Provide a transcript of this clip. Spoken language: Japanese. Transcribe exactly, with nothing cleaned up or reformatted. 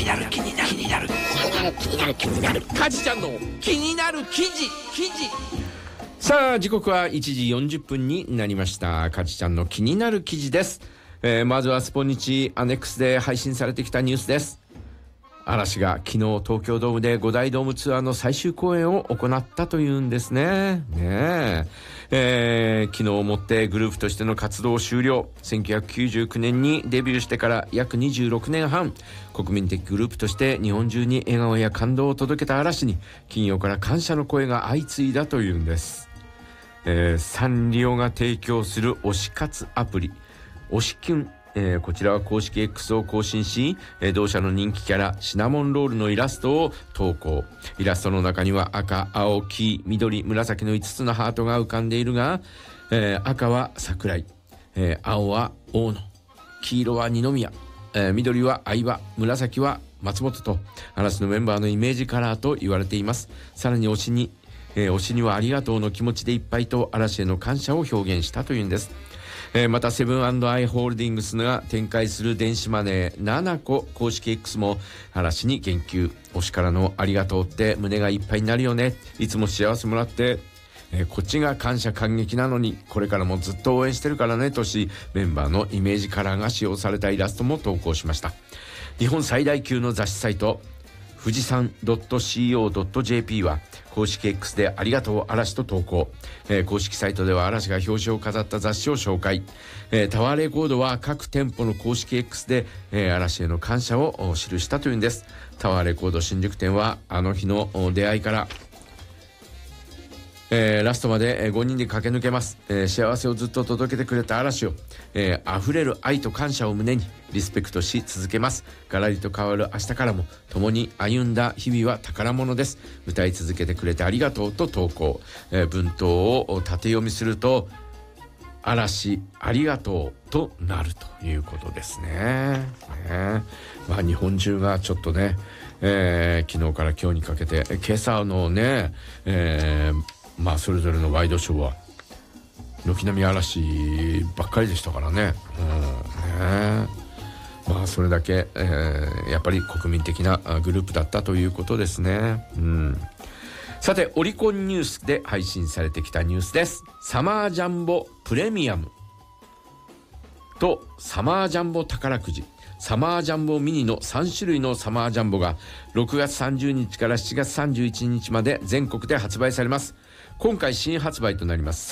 になる気になる気になる気になる気になる気になるカジちゃんの気になる記事記事。さあ時刻はいちじよんじゅっぷんになりました。カジちゃんの気になる記事です。えー、まずはスポニチアネックスで配信されてきたニュースです。嵐が昨日東京ドームでご大ドームツアーの最終公演を行ったというんですね。ねええー、昨日をもってグループとしての活動終了。せんきゅうひゃくきゅうじゅうきゅうねんにデビューしてから約にじゅうろくねんはん、国民的グループとして日本中に笑顔や感動を届けた嵐に金曜から感謝の声が相次いだというんです。えー、サンリオが提供する推し活アプリ推しキュン、えー、こちらは公式 X を更新し、えー、同社の人気キャラシナモンロールのイラストを投稿。イラストの中には赤、青、黄、緑、紫のいつつのハートが浮かんでいるが、えー、赤は桜井、えー、青は大野、黄色は二宮、えー、緑は相葉、紫は松本と嵐のメンバーのイメージカラーと言われています。さらに推しに、えー、推しにはありがとうの気持ちでいっぱいと嵐への感謝を表現したというんです。えー、またセブン&アイ・ホールディングスが展開する電子マネーナナコ公式 X も嵐に言及。推しからのありがとうって胸がいっぱいになるよね。いつも幸せもらって、えー、こっちが感謝感激なのにこれからもずっと応援してるからねとし、メンバーのイメージカラーが使用されたイラストも投稿しました。日本最大級の雑誌サイト富士山 .コー ジェーピー は公式 X でありがとう嵐と投稿、えー、公式サイトでは嵐が表紙を飾った雑誌を紹介、えー、タワーレコードは各店舗の公式 X で、えー、嵐への感謝を記したというんです。タワーレコード新宿店はあの日の出会いからえー、ラストまでごにんで駆け抜けます、えー、幸せをずっと届けてくれた嵐を、えー、溢れる愛と感謝を胸にリスペクトし続けます。ガラリと変わる明日からも共に歩んだ日々は宝物です。歌い続けてくれてありがとうと投稿、えー、文頭を縦読みすると嵐ありがとうとなるということですね。ね、まあ、日本中がちょっとね、えー、昨日から今日にかけて今朝のね、えーまあそれぞれのワイドショーは軒並み嵐ばっかりでしたからね。うんね、まあそれだけ、えー、やっぱり国民的なグループだったということですね。うん、さてオリコンニュースで配信されてきたニュースです。サマージャンボプレミアムとサマージャンボ宝くじ、サマージャンボミニのさんしゅるいのサマージャンボがろくがつさんじゅうにちからしちがつさんじゅういちにちまで全国で発売されます。今回新発売となります